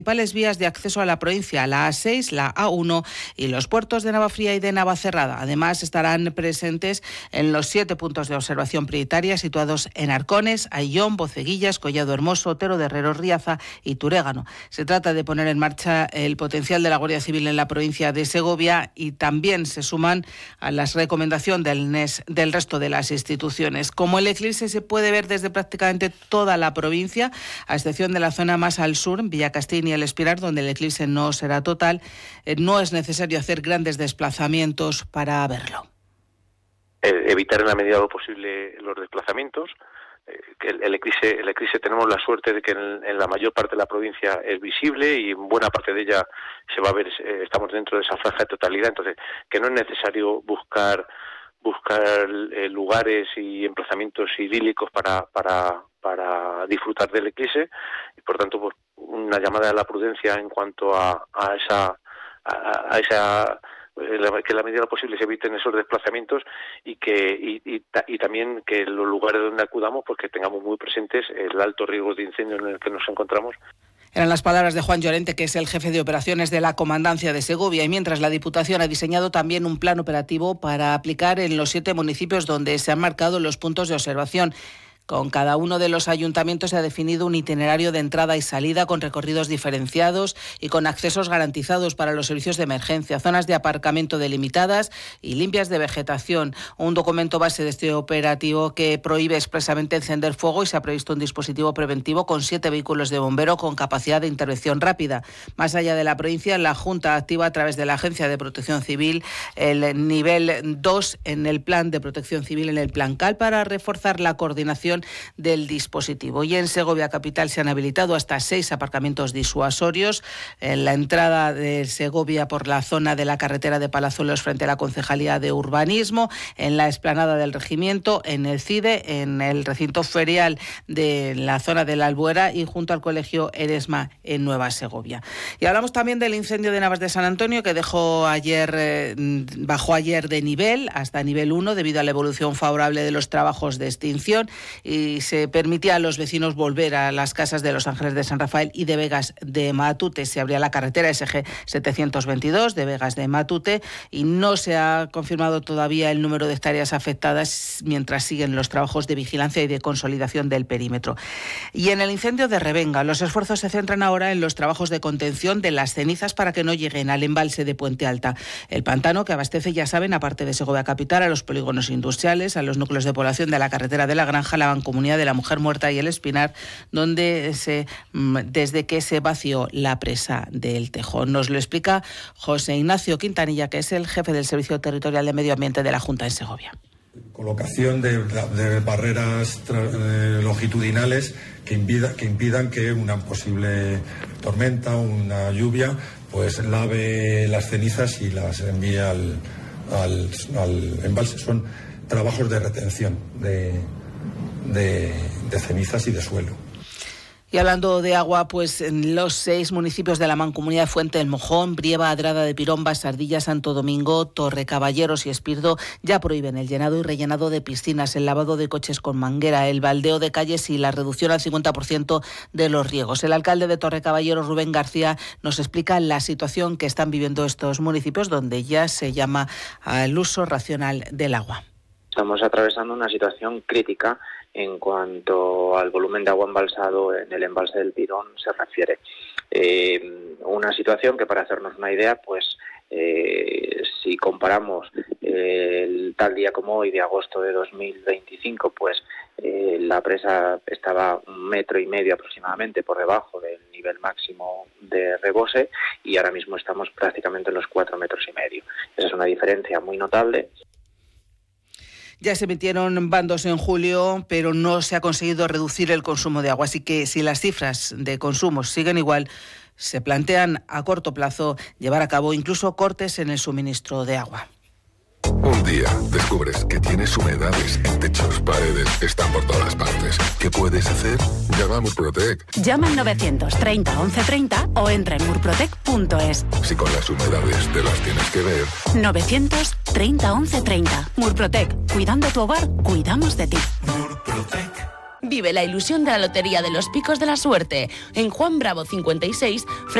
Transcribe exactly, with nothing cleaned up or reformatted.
Principales vías de acceso a la provincia, la A seis, la A uno y los puertos de Navafría y de Navacerrada. Además, estarán presentes en los siete puntos de observación prioritaria situados en Arcones, Ayllón, Boceguillas, Collado Hermoso, Otero de Herreros, Riaza y Turégano. Se trata de poner en marcha el potencial de la Guardia Civil en la provincia de Segovia y también se suman a las recomendaciones del N E S del resto de las instituciones. Como el eclipse se puede ver desde prácticamente toda la provincia, a excepción de la zona más al sur, Villacastín y el Espinar, donde el eclipse no será total, eh, no es necesario hacer grandes desplazamientos para verlo. Eh, evitar en la medida de lo posible los desplazamientos. Eh, que el, el, eclipse, el eclipse tenemos la suerte de que en, en la mayor parte de la provincia es visible y en buena parte de ella se va a ver, eh, estamos dentro de esa franja de totalidad, entonces que no es necesario buscar buscar eh, lugares y emplazamientos idílicos para para para disfrutar del eclipse y por tanto pues, una llamada a la prudencia en cuanto a, a esa a, a esa que en la medida de lo posible se eviten esos desplazamientos y que y, y, y también que los lugares donde acudamos pues que tengamos muy presentes el alto riesgo de incendio en el que nos encontramos. Eran las palabras de Juan Llorente, que es el jefe de operaciones de la Comandancia de Segovia, y mientras la Diputación ha diseñado también un plan operativo para aplicar en los siete municipios donde se han marcado los puntos de observación. Con cada uno de los ayuntamientos se ha definido un itinerario de entrada y salida con recorridos diferenciados y con accesos garantizados para los servicios de emergencia, zonas de aparcamiento delimitadas y limpias de vegetación. Un documento base de este operativo que prohíbe expresamente encender fuego y se ha previsto un dispositivo preventivo con siete vehículos de bombero con capacidad de intervención rápida. Más allá de la provincia, la Junta activa a través de la Agencia de Protección Civil el nivel dos en el Plan de Protección Civil, en el Plan C A L, para reforzar la coordinación del dispositivo. Y en Segovia capital se han habilitado hasta seis aparcamientos disuasorios en la entrada de Segovia por la zona de la carretera de Palazuelos frente a la Concejalía de Urbanismo, en la explanada del Regimiento, en el CIDE, en el recinto ferial de la zona de la Albuera y junto al Colegio Eresma en Nueva Segovia. Y hablamos también del incendio de Navas de San Antonio que dejó ayer eh, bajó ayer de nivel hasta nivel uno debido a la evolución favorable de los trabajos de extinción y se permitía a los vecinos volver a las casas de Los Ángeles de San Rafael y de Vegas de Matute. Se abría la carretera S G setecientos veintidós de Vegas de Matute y no se ha confirmado todavía el número de hectáreas afectadas mientras siguen los trabajos de vigilancia y de consolidación del perímetro. Y en el incendio de Revenga, los esfuerzos se centran ahora en los trabajos de contención de las cenizas para que no lleguen al embalse de Puente Alta. El pantano que abastece, ya saben, aparte de Segovia capital, a los polígonos industriales, a los núcleos de población de la carretera de la Granja, la Mancomunidad de la Mujer Muerta y el Espinar, donde se desde que se vació la presa del Tejón. Nos lo explica José Ignacio Quintanilla, que es el jefe del Servicio Territorial de Medio Ambiente de la Junta en Segovia. Colocación de, de barreras eh, longitudinales que, impida, que impidan que una posible tormenta o una lluvia pues lave las cenizas y las envíe al, al, al embalse. Son trabajos de retención de De, de cenizas y de suelo. Y hablando de agua, pues en los seis municipios de la Mancomunidad de Fuente del Mojón, Brieva, Adrada de Pirón, Sardilla, Santo Domingo, Torrecaballeros y Espirdo ya prohíben el llenado y rellenado de piscinas, el lavado de coches con manguera, el baldeo de calles y la reducción al cincuenta por ciento de los riegos. El alcalde de Torrecaballeros, Rubén García, nos explica la situación que están viviendo estos municipios donde ya se llama al uso racional del agua. Estamos atravesando una situación crítica en cuanto al volumen de agua embalsado en el embalse del Pirón se refiere. Eh, una situación que, para hacernos una idea, pues eh, si comparamos eh, el tal día como hoy de agosto de dos mil veinticinco, pues eh, la presa estaba un metro y medio aproximadamente por debajo del nivel máximo de rebose y ahora mismo estamos prácticamente en los cuatro metros y medio. Esa es una diferencia muy notable. Ya se emitieron bandos en julio, pero no se ha conseguido reducir el consumo de agua. Así que si las cifras de consumo siguen igual, se plantean a corto plazo llevar a cabo incluso cortes en el suministro de agua. Un día descubres que tienes humedades en techos, paredes, están por todas partes. ¿Qué puedes hacer? Llama a Murprotec. Llama al novecientos treinta once treinta o entra en murprotec punto es. Si con las humedades te las tienes que ver. novecientos treinta once treinta. Murprotec. Cuidando tu hogar, cuidamos de ti. Murprotec. Vive la ilusión de la Lotería de los Picos de la Suerte en Juan Bravo cincuenta y seis,